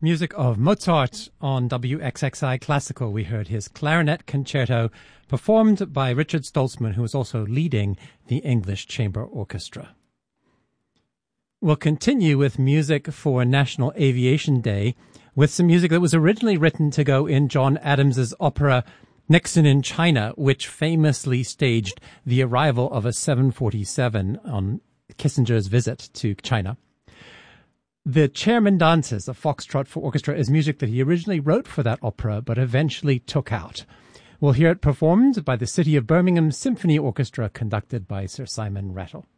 Music of Mozart on WXXI Classical. We heard his clarinet concerto performed by Richard Stoltzman, who was also leading the English Chamber Orchestra. We'll continue with music for National Aviation Day with some music that was originally written to go in John Adams's opera Nixon in China, which famously staged the arrival of a 747 on Kissinger's visit to China. The Chairman Dances, a foxtrot for orchestra, is music that he originally wrote for that opera, but eventually took out. We'll hear it performed by the City of Birmingham Symphony Orchestra, conducted by Sir Simon Rattle.